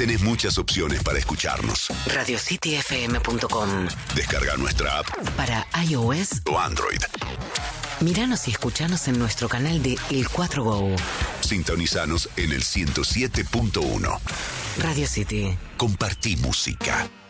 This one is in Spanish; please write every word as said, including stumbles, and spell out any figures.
tenés muchas opciones para escucharnos. radio city f m punto com. Descarga nuestra app para iOS o Android. Míranos y escuchanos en nuestro canal de El cuatro Go. Sintonizanos en el ciento siete punto uno. Radio City. Compartí música.